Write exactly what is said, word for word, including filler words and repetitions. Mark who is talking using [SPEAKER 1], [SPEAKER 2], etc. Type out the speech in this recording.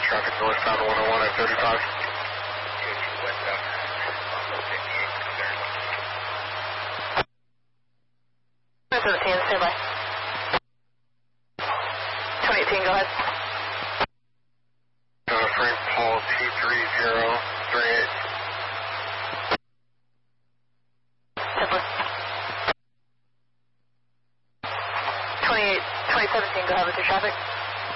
[SPEAKER 1] traffic northbound one oh one at thirty-five.
[SPEAKER 2] Westbound, fifty-eight, very much.
[SPEAKER 3] seventeen, stand by. twenty eighteen, go ahead.
[SPEAKER 1] Uh, Frank Paul two three zero three eight.
[SPEAKER 3] Temper. twenty-eight, twenty seventeen, go ahead with your traffic.